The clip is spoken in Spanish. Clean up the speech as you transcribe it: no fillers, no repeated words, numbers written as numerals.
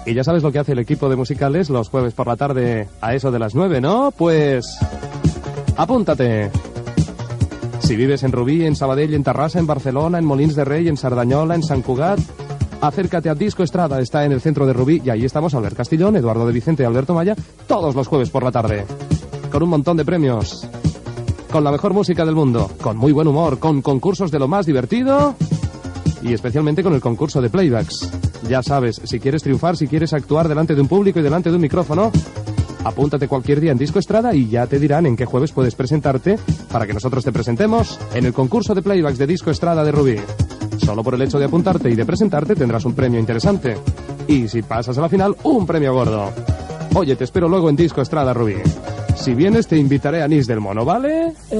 Y ya sabes lo que hace el equipo de musicales los jueves por la tarde a eso de las 9, ¿no? Pues apúntate. Si vives en Rubí, en Sabadell, en Terrassa, en Barcelona, en Molins de Rey, en Sardañola, en Sant Cugat, acércate a Disco Estrada, está en el centro de Rubí y ahí estamos Albert Castillón, Eduardo de Vicente y Alberto Maya todos los jueves por la tarde. Con un montón de premios, con la mejor música del mundo, con muy buen humor, con concursos de lo más divertido y especialmente con el concurso de playbacks. Ya sabes, si quieres triunfar, si quieres actuar delante de un público y delante de un micrófono, apúntate cualquier día en Disco Estrada y ya te dirán en qué jueves puedes presentarte para que nosotros te presentemos en el concurso de playbacks de Disco Estrada de Rubí. Solo por el hecho de apuntarte y de presentarte tendrás un premio interesante. Y si pasas a la final, un premio gordo. Oye, te espero luego en Disco Estrada Rubí. Si vienes te invitaré a Anís del Mono, ¿vale?